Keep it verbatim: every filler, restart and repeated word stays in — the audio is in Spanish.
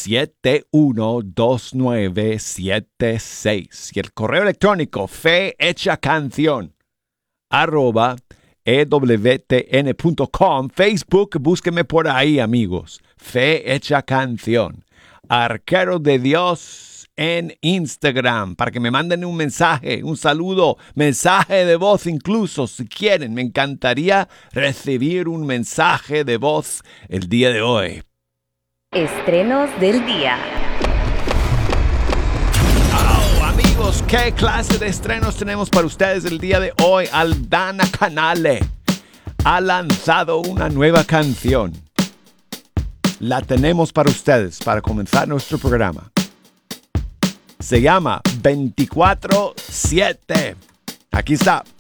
siete uno dos nueve siete seis. Y el correo electrónico fe hecha canción arroba e w t n punto com. Facebook, búsquenme por ahí, amigos. Fe hecha canción. Arquero de Dios en Instagram, para que me manden un mensaje, un saludo, mensaje de voz incluso, si quieren. Me encantaría recibir un mensaje de voz el día de hoy. Estrenos del día. Oh, amigos, ¿qué clase de estrenos tenemos para ustedes el día de hoy? Aldana Canale ha lanzado una nueva canción. La tenemos para ustedes para comenzar nuestro programa. Se llama veinticuatro siete. Aquí está.